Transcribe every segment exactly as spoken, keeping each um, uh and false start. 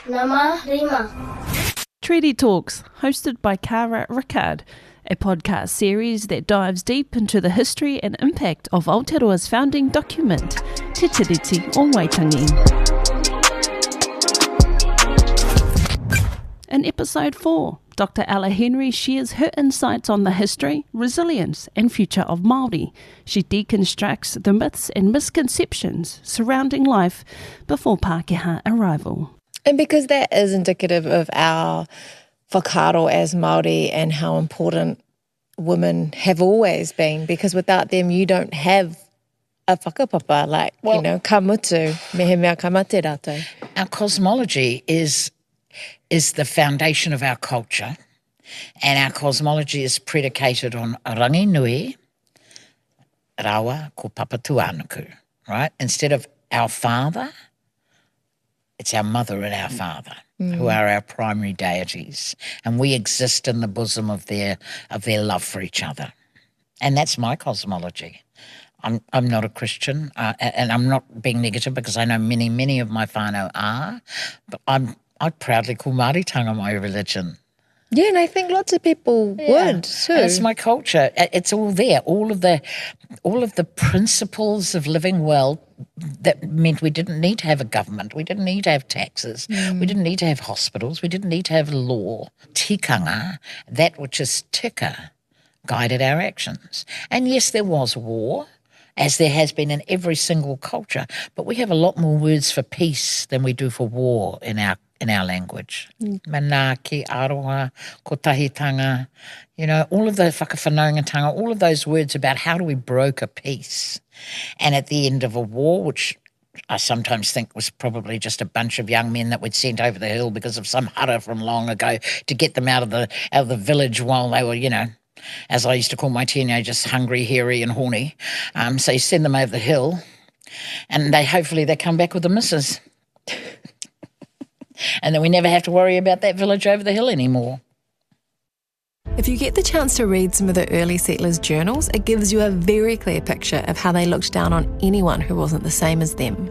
Nama Rima. Treaty Talks, hosted by Cara Rickard, a podcast series that dives deep into the history and impact of Aotearoa's founding document, Te Tiriti o Waitangi. In episode four, Doctor Ella Henry shares her insights on the history, resilience and future of Māori. She deconstructs the myths and misconceptions surrounding life before Pākehā arrival. And because that is indicative of our whakaaro as Māori and how important women have always been, because without them you don't have a whakapapa, like, well, you know, ka mutu, mehe mea ka mate rātou. Our cosmology is is the foundation of our culture, and our cosmology is predicated on rangi nui, rawa, ko papatuanuku, right? Instead of our father, it's our mother and our father, mm. who are our primary deities, and we exist in the bosom of their of their love for each other. And that's my cosmology. I'm I'm not a Christian, uh, and I'm not being negative because I know many, many of my whānau are, but I'm I proudly call Māoritanga my religion. Yeah, and I think lots of people yeah. would too. And it's my culture. It's all there. All of the, all of the principles of living well that meant we didn't need to have a government. We didn't need to have taxes. Mm. We didn't need to have hospitals. We didn't need to have law. Tikanga, that which is tika, guided our actions. And yes, there was war, as there has been in every single culture, but we have a lot more words for peace than we do for war in our in our language. Mm. Manaki, aroha, kotahitanga, you know, all of the whakawhanaungatanga, all of those words about how do we broker peace. And at the end of a war, which I sometimes think was probably just a bunch of young men that we'd sent over the hill because of some hara from long ago to get them out of the out of the village while they were, you know, as I used to call my teenagers, hungry, hairy and horny. Um, so you send them over the hill and they hopefully they come back with the missus. And then we never have to worry about that village over the hill anymore. If you get the chance to read some of the early settlers' journals, it gives you a very clear picture of how they looked down on anyone who wasn't the same as them.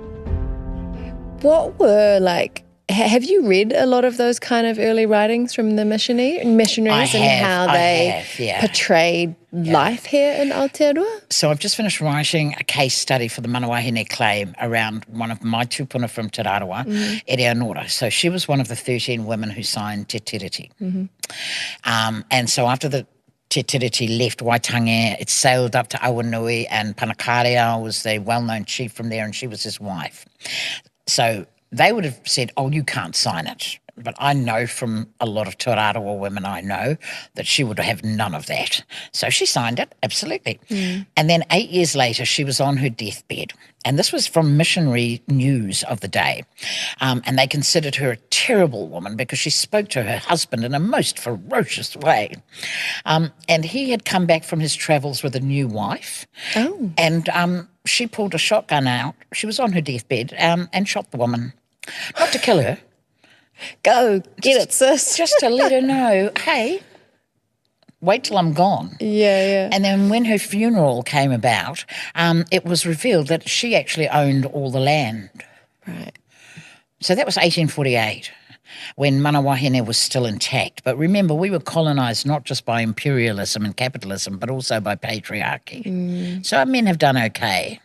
What were, like, have you read a lot of those kind of early writings from the missionary, missionaries I and have, how I they have, yeah. portrayed yeah. life here in Aotearoa? So I've just finished writing a case study for the Manawahine claim around one of my tupuna from Te Raroa, mm-hmm. Eleonora. So she was one of the thirteen women who signed Te Tiriti. Mm-hmm. Um, and so after the Te Tiriti left Waitangi, it sailed up to Awanui, and Panakaria was the well-known chief from there, and she was his wife. So they would have said, oh, you can't sign it. But I know from a lot of Te Raroa women I know that she would have none of that. So she signed it, absolutely. Mm. And then eight years later, she was on her deathbed. And this was from missionary news of the day. Um, and they considered her a terrible woman because she spoke to her husband in a most ferocious way. Um, and he had come back from his travels with a new wife. Oh. And um, she pulled a shotgun out. She was on her deathbed um, and shot the woman. Not to kill her. Go, get just, it, sis. Just to let her know, hey, wait till I'm gone. Yeah, yeah. And then when her funeral came about, um, it was revealed that she actually owned all the land. Right. So that was eighteen forty-eight, when Manawahine was still intact. But remember, we were colonised not just by imperialism and capitalism, but also by patriarchy. Mm. So our men have done okay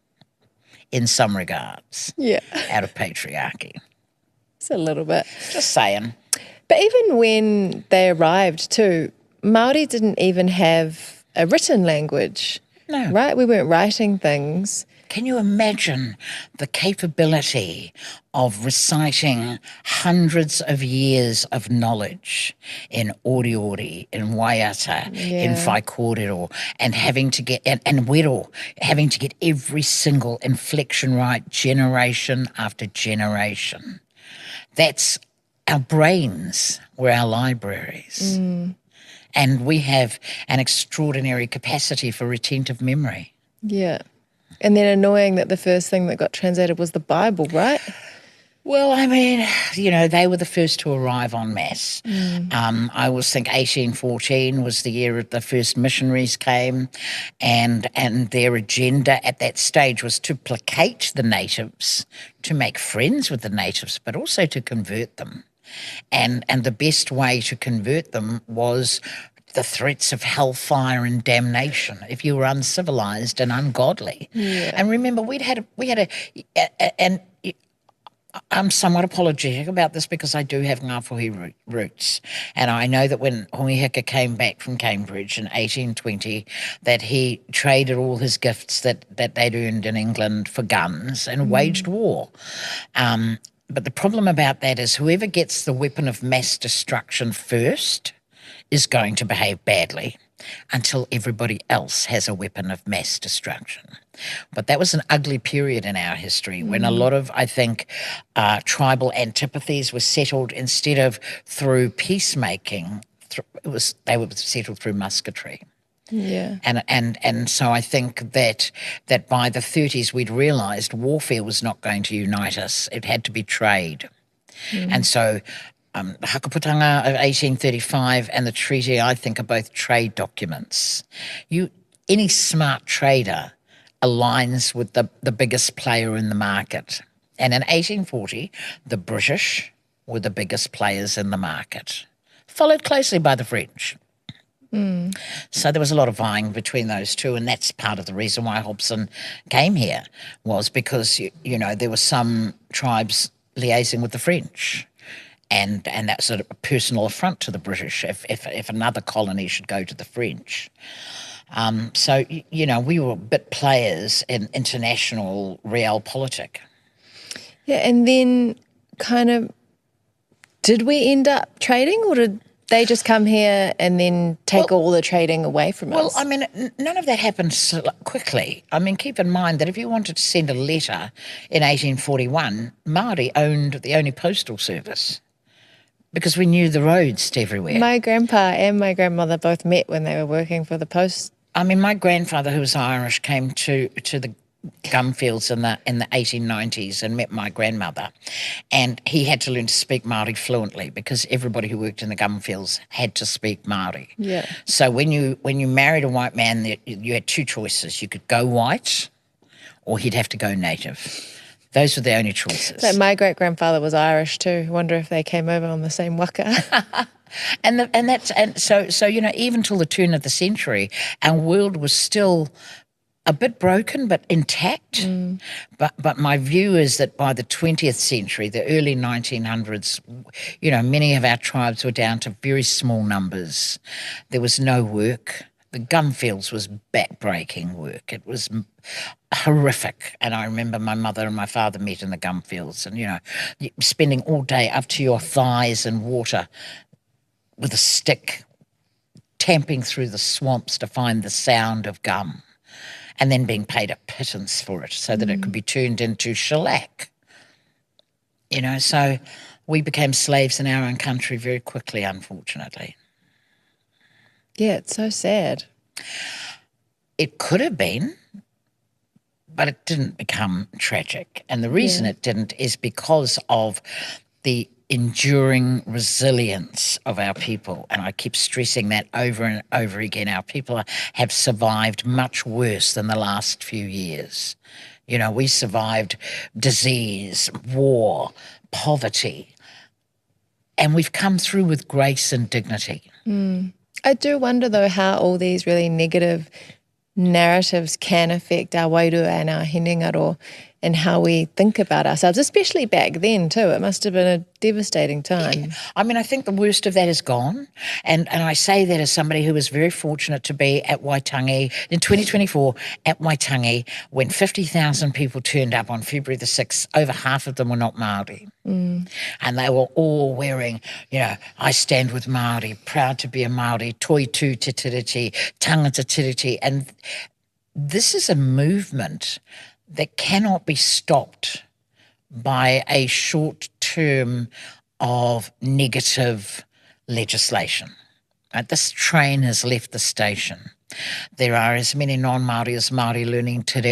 in some regards, yeah, out of patriarchy. It's a little bit. Just saying. But even when they arrived too, Māori didn't even have a written language. No. Right? We weren't writing things. Can you imagine the capability of reciting hundreds of years of knowledge in Oriori, in Waiata, yeah. in Whaikōrero, and having to get, and, and Wero, having to get every single inflection right generation after generation? That's our brains were our libraries. Mm. And we have an extraordinary capacity for retentive memory. Yeah. And then annoying that the first thing that got translated was the Bible, right? Well, I mean, you know, they were the first to arrive en masse. Mm. Um, I always think eighteen fourteen was the year the first missionaries came, and and their agenda at that stage was to placate the natives, to make friends with the natives, but also to convert them. And and the best way to convert them was the threats of hellfire and damnation if you were uncivilized and ungodly. Yeah. And remember, we'd had a, we had a, a and. I'm somewhat apologetic about this because I do have Ngāpuhi roots, and I know that when Hongi came back from Cambridge in eighteen twenty that he traded all his gifts that, that they'd earned in England for guns and mm. waged war. Um, but the problem about that is whoever gets the weapon of mass destruction first is going to behave badly until everybody else has a weapon of mass destruction. But that was an ugly period in our history mm. when a lot of, I think, uh, tribal antipathies were settled instead of through peacemaking. Th- it was they were settled through musketry. Yeah, and and and so I think that that by the thirties we'd realised warfare was not going to unite us; it had to be trade, mm. and so. Um, the Hakaputanga of eighteen thirty-five and the treaty, I think, are both trade documents. You, any smart trader aligns with the, the biggest player in the market. And in eighteen forty, the British were the biggest players in the market, followed closely by the French. Mm. So there was a lot of vying between those two, and that's part of the reason why Hobson came here, was because, you, you know, there were some tribes liaising with the French. And and that's a personal affront to the British if if, if another colony should go to the French. Um, so, you know, we were bit players in international realpolitik. Yeah, and then kind of, did we end up trading, or did they just come here and then take well, all the trading away from well, us? Well, I mean, n- none of that happened so quickly. I mean, keep in mind that if you wanted to send a letter in eighteen forty-one, Māori owned the only postal service, because we knew the roads to everywhere. My grandpa and my grandmother both met when they were working for the post. I mean, my grandfather, who was Irish, came to, to the gum fields in the in the eighteen nineties and met my grandmother, and he had to learn to speak Māori fluently because everybody who worked in the gum fields had to speak Māori. Yeah. So when you when you married a white man, you had two choices. You could go white, or he'd have to go native. Those were the only choices. So my great-grandfather was Irish too. I wonder if they came over on the same waka. and the, and that's and so so you know, even till the turn of the century, our world was still a bit broken but intact. Mm. But but my view is that by the twentieth century, the early nineteen hundreds, you know, many of our tribes were down to very small numbers. There was no work. The gum fields was back-breaking work. It was horrific. And I remember my mother and my father met in the gum fields, and, you know, spending all day up to your thighs in water with a stick, tamping through the swamps to find the sound of gum, and then being paid a pittance for it so that mm. it could be turned into shellac. You know, so we became slaves in our own country very quickly, unfortunately. Yeah, it's so sad. It could have been, but it didn't become tragic. And the reason yeah. it didn't is because of the enduring resilience of our people. And I keep stressing that over and over again. Our people have survived much worse than the last few years. You know, we survived disease, war, poverty, and we've come through with grace and dignity. Mm. I do wonder, though, how all these really negative narratives can affect our wairua and our hinengaro and how we think about ourselves, especially back then too. It must have been a devastating time. Yeah. I mean, I think the worst of that is gone. And and I say that as somebody who was very fortunate to be at Waitangi in twenty twenty-four, at Waitangi, when fifty thousand people turned up on February the sixth. Over half of them were not Māori. Mm. And they were all wearing, you know, I stand with Māori, proud to be a Māori, toi tū te tiriti, tangata tiriti. And this is a movement that cannot be stopped by a short term of negative legislation. Right? This train has left the station. There are as many non-Māori as Māori learning te reo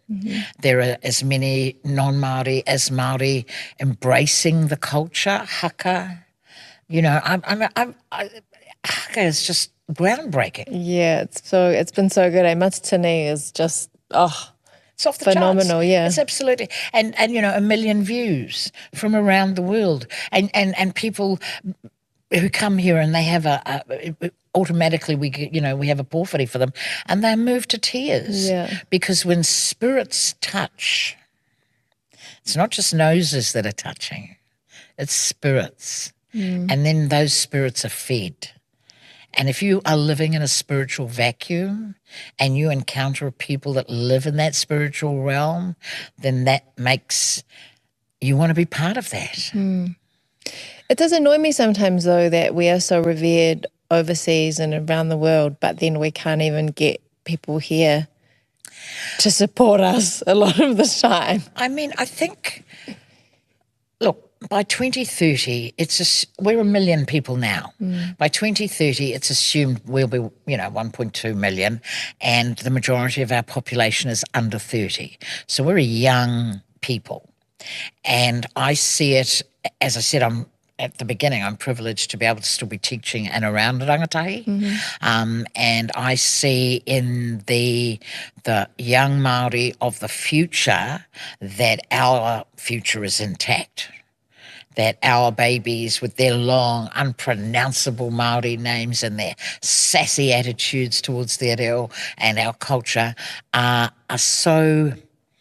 Mm-hmm. There are as many non-Māori as Māori embracing the culture, haka. You know, I'm, I'm, I'm, I, haka is just groundbreaking. Yeah, it's so it's been so good. Eh? Matatini is just oh, it's off the phenomenal. charts. Yeah, it's absolutely, and and you know, a million views from around the world, and and and people who come here and they have a, a automatically we get, you know, we have a pōwhiri for them, and they're moved to tears. Yeah. Because when spirits touch, it's not just noses that are touching, it's spirits. Mm. And then those spirits are fed. And if you are living in a spiritual vacuum and you encounter people that live in that spiritual realm, then that makes you want to be part of that. Mm. It does annoy me sometimes, though, that we are so revered overseas and around the world, but then we can't even get people here to support us a lot of the time. I mean, I think, look, by twenty thirty, it's a, we're a million people now. Mm. By twenty thirty, it's assumed we'll be, you know, one point two million, and the majority of our population is under thirty. So we're a young people. And I see it, as I said, I'm at the beginning, I'm privileged to be able to still be teaching and around Rangatahi. Mm-hmm. Um, and I see in the the young Māori of the future that our future is intact. That our babies with their long, unpronounceable Māori names and their sassy attitudes towards their reo and our culture are, are so,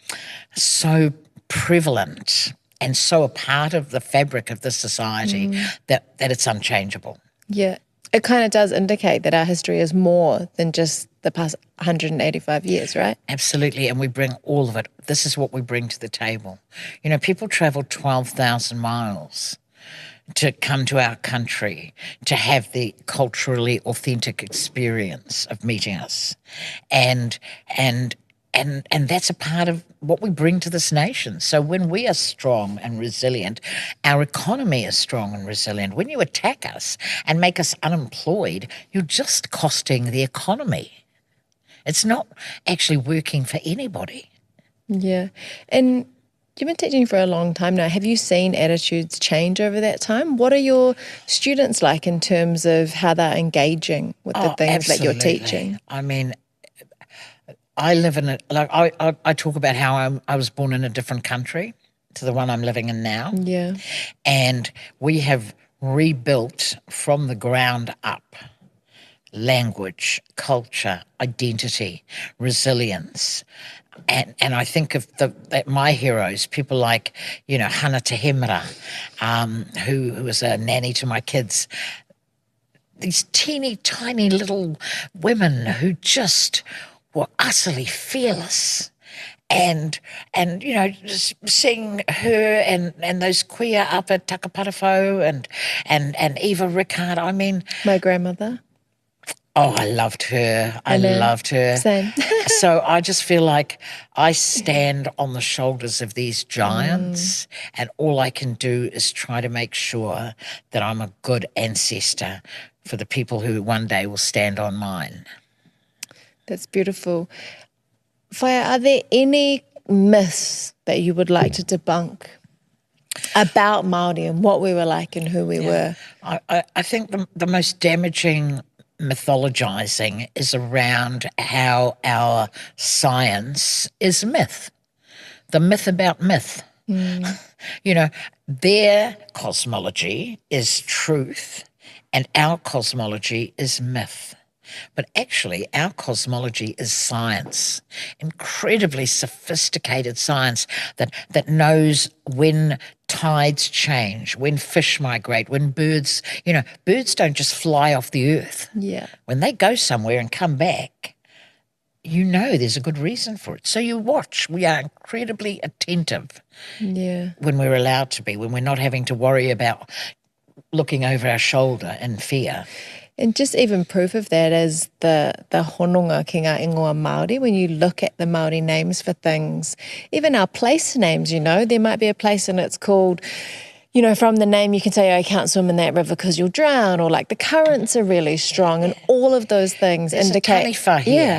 so prevalent and so a part of the fabric of this society mm. that, that it's unchangeable. Yeah. It kind of does indicate that our history is more than just the past one hundred eighty-five years, right? Absolutely, and we bring all of it. This is what we bring to the table. You know, people travel twelve thousand miles to come to our country to have the culturally authentic experience of meeting us. And and and and that's a part of what we bring to this nation. So when we are strong and resilient, our economy is strong and resilient. When you attack us and make us unemployed, you're just costing the economy. It's not actually working for anybody. Yeah. And you've been teaching for a long time now. Have you seen attitudes change over that time? What are your students like in terms of how they're engaging with the oh, things absolutely. that you're teaching? I mean, I live in a, like I, I, I talk about how I'm, I was born in a different country to the one I'm living in now. Yeah. And we have rebuilt from the ground up language, culture, identity, resilience. And and I think of the that my heroes, people like, you know, Hana Tehemera, um, who, who was a nanny to my kids. These teeny tiny little women who just were utterly fearless. And, and you know, just seeing her and, and those queer up at Takaparafo and, and, and Eva Rickard, I mean... My grandmother. Oh, I loved her. I, I loved her. Same. So I just feel like I stand on the shoulders of these giants mm. and all I can do is try to make sure that I'm a good ancestor for the people who one day will stand on mine. That's beautiful. Whaia, are there any myths that you would like to debunk about Māori and what we were like and who we yeah. were? I, I, I think the, the most damaging mythologizing is around how our science is myth. The myth about myth. Mm. You know, their cosmology is truth and our cosmology is myth. But actually, our cosmology is science, incredibly sophisticated science that, that knows when tides change, when fish migrate, when birds, you know, birds don't just fly off the earth. Yeah. When they go somewhere and come back, you know there's a good reason for it. So you watch. We are incredibly attentive yeah. when we're allowed to be, when we're not having to worry about looking over our shoulder in fear. And just even proof of that is the the hononga ki ngā ingoa Māori. When you look at the Māori names for things, even our place names, you know, there might be a place and it's called, you know, from the name you can say, oh, I can't swim in that river because you'll drown, or like the currents are really strong, and all of those things There's indicate. a taniwha here. Yeah.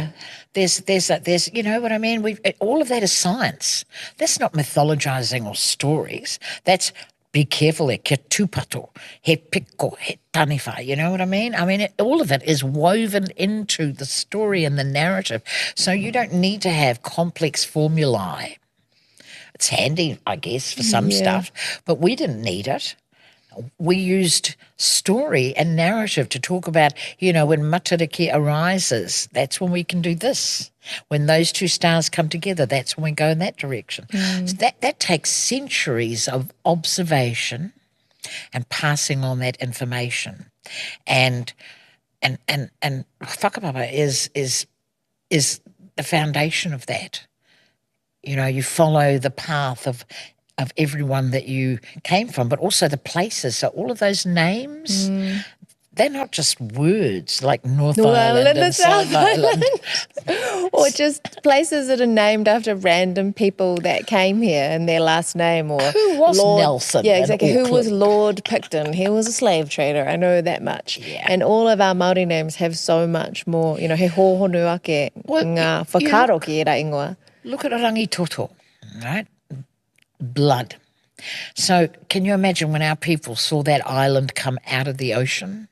There's, there's, a, there's, you know what I mean? We all of that is science. That's not mythologizing or stories. That's be careful, he tupato, he piko, he taniwha, you know what I mean? I mean, it, all of it is woven into the story and the narrative. So you don't need to have complex formulae. It's handy, I guess, for some Yeah. stuff, but we didn't need it. We used story and narrative to talk about, you know, when Matariki arises, that's when we can do this. When those two stars come together, that's when we go in that direction. So that, that takes centuries of observation and passing on that information. And and and and whakapapa is is is the foundation of that. You know, you follow the path of of everyone that you came from, but also the places. So all of those names, mm. they're not just words like North, North Island, Island and South Island. Island. Or just places that are named after random people that came here and their last name. Or who was Lord, Nelson? Yeah, exactly. Who was Lord Picton? He was a slave trader. I know that much. Yeah. And all of our Māori names have so much more. You know, he hōhonu ake well, ngā whakaro ki e ra ingoa. Look at Rangitoto, right? Blood. So can you imagine when our people saw that island come out of the ocean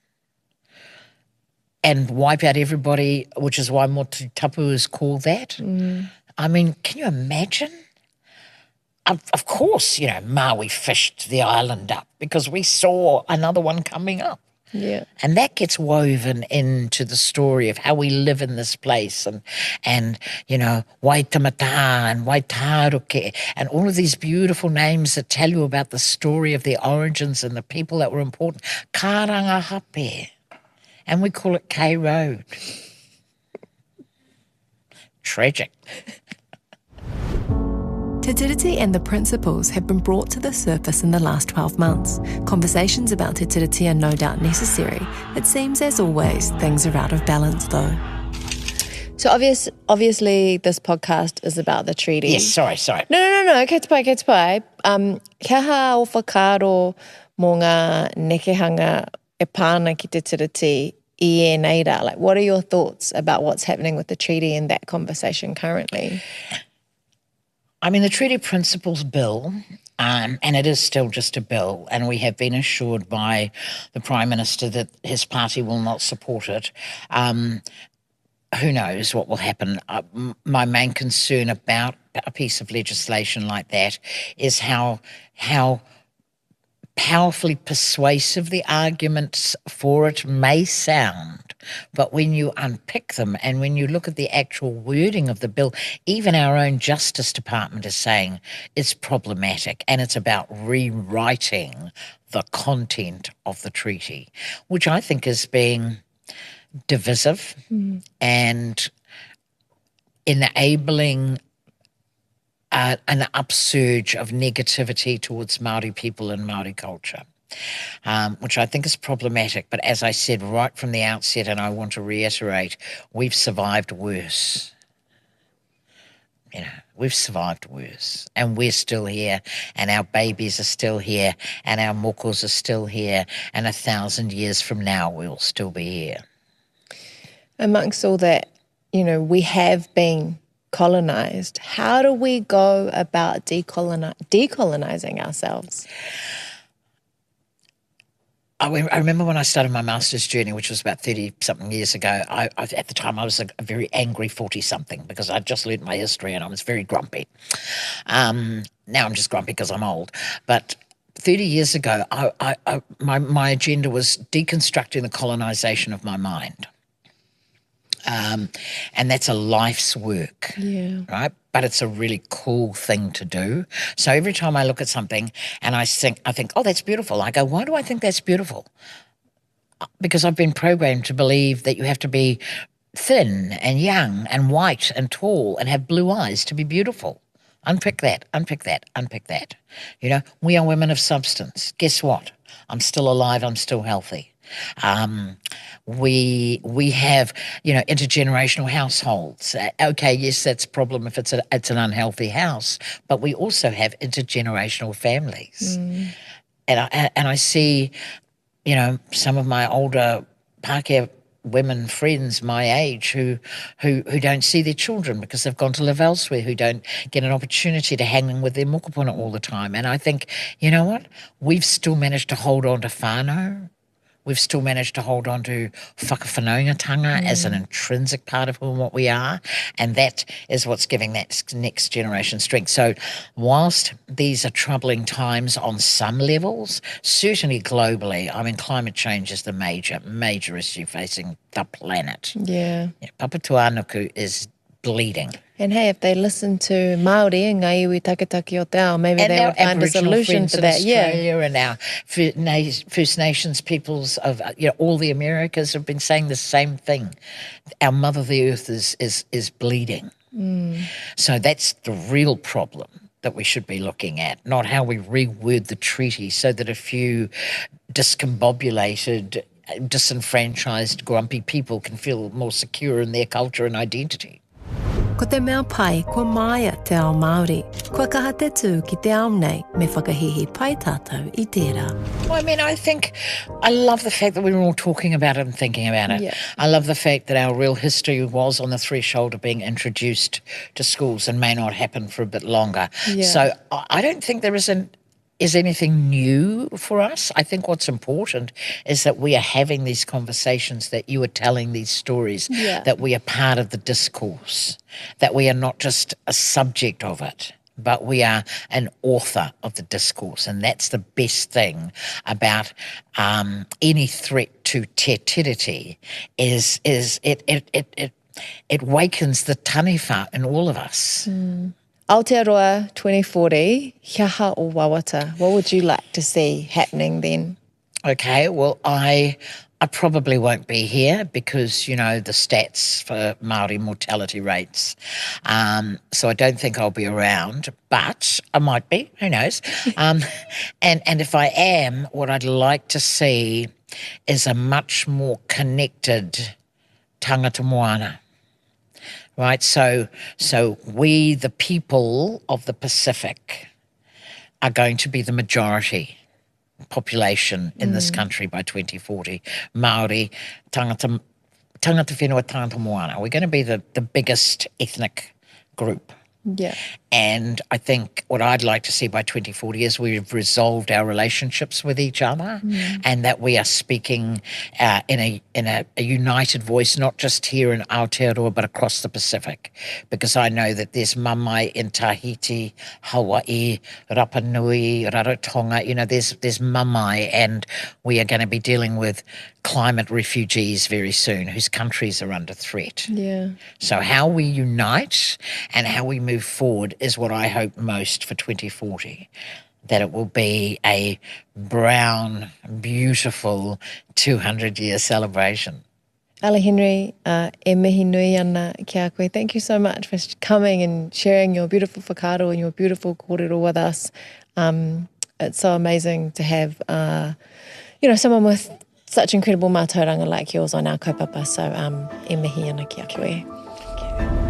and wipe out everybody, which is why Motu Tapu is called that? Mm. I mean, can you imagine? Of, of course, you know, Maui fished the island up because we saw another one coming up. Yeah. And that gets woven into the story of how we live in this place and, and you know, Waitamata and Waitaruke and all of these beautiful names that tell you about the story of the origins and the people that were important. Karangahape. And we call it K Road. Tragic. Te Tiriti and the principles have been brought to the surface in the last twelve months. Conversations about Te Tiriti are no doubt necessary. It seems, as always, things are out of balance though. So obvious, obviously this podcast is about the treaty. Yes, sorry, sorry. No, no, no, no, kei te pai, kei te pai. Um, kia ha o whakaro mō ngā nekehanga e pāna ki Te Tiriti I e neira. Like, what are your thoughts about what's happening with the treaty and that conversation currently? I mean, the Treaty Principles Bill, um, and it is still just a bill, and we have been assured by the Prime Minister that his party will not support it. Um, who knows what will happen? Uh, m- my main concern about a piece of legislation like that is how how powerfully persuasive the arguments for it may sound, but when you unpick them and when you look at the actual wording of the bill, even our own Justice Department is saying it's problematic and it's about rewriting the content of the treaty, which I think is being divisive mm. and enabling Uh, an upsurge of negativity towards Māori people and Māori culture, um, which I think is problematic. But as I said right from the outset, and I want to reiterate, we've survived worse. You know, we've survived worse, and we're still here, and our babies are still here, and our mokos are still here, and a thousand years from now we'll still be here. Amongst all that, you know, we have been colonized. How do we go about decoloni- decolonizing ourselves? I, I remember when I started my master's journey, which was about thirty-something years ago, I, I, at the time I was a, a very angry forty-something because I'd just learned my history and I was very grumpy. Um, now I'm just grumpy because I'm old. But thirty years ago, I, I, I, my, my agenda was deconstructing the colonization of my mind. Um, and that's a life's work, yeah. right? But it's a really cool thing to do. So every time I look at something and I think, I think, oh, that's beautiful. I go, why do I think that's beautiful? Because I've been programmed to believe that you have to be thin and young and white and tall and have blue eyes to be beautiful. Unpick that, unpick that, unpick that. You know, we are women of substance. Guess what? I'm still alive. I'm still healthy. Um, we we have, you know, intergenerational households. Uh, okay, yes, that's a problem if it's a, it's an unhealthy house, but we also have intergenerational families. Mm. And I and I see, you know, some of my older Pākehā women friends my age who, who who don't see their children because they've gone to live elsewhere, who don't get an opportunity to hang with their mokopuna all the time. And I think, you know what? We've still managed to hold on to whānau. We've still managed to hold on to whakawhanaungatanga mm. as an intrinsic part of who and what we are, and that is what's giving that next generation strength. So whilst these are troubling times on some levels, certainly globally, I mean, climate change is the major, major issue facing the planet. Yeah. yeah Papatuānuku is bleeding. And hey, if they listen to Māori and ngā iwi taketake o te ao, maybe and they would find a solution for that. Yeah, and our First Nations peoples of you know all the Americas have been saying the same thing. Our mother, the earth, is is is bleeding. Mm. So that's the real problem that we should be looking at, not how we reword the treaty so that a few discombobulated, disenfranchised, grumpy people can feel more secure in their culture and identity. Ko te mea pai, ko maia te ao Māori. Kua kaha te tū ki te ao nei, me whakahihi pai tātou i tērā. Well, I mean, I think, I love the fact that we were all talking about it and thinking about it. Yeah. I love the fact that our real history was on the threshold of being introduced to schools and may not happen for a bit longer. Yeah. So I don't think there is an is anything new for us. I think what's important is that we are having these conversations, that you are telling these stories, yeah. that we are part of the discourse, that we are not just a subject of it, but we are an author of the discourse. And that's the best thing about um, any threat to te tiriti is, is it, it, it, it, it wakens the taniwha in all of us. Mm. Aotearoa twenty forty, hiaha o Wawata. What would you like to see happening then? Okay, well, I I probably won't be here because, you know, the stats for Māori mortality rates. Um, so I don't think I'll be around, but I might be, who knows. um, and, and if I am, what I'd like to see is a much more connected tangata moana. Right, so so we, the people of the Pacific, are going to be the majority population in mm. this country by twenty forty. Māori, tangata, tangata whenua, tangata moana. We're going to be the, the biggest ethnic group. Yeah. And I think what I'd like to see by twenty forty is we've resolved our relationships with each other mm. and that we are speaking uh, in a in a, a united voice, not just here in Aotearoa, but across the Pacific. Because I know that there's mamai in Tahiti, Hawaii, Rapa Nui, Rarotonga, you know, there's, there's mamai, and we are going to be dealing with climate refugees very soon whose countries are under threat. Yeah. So how we unite and how we move forward is what I hope most for twenty forty, that it will be a brown, beautiful two hundred year celebration. Ala Henry, uh, e mihi nui ana ki a koe. Thank you so much for coming and sharing your beautiful whakaaro and your beautiful kōrero with us. Um, it's so amazing to have, uh, you know, someone with such incredible mātauranga like yours on our kaupapa. So um, e mihi ana ki a koe.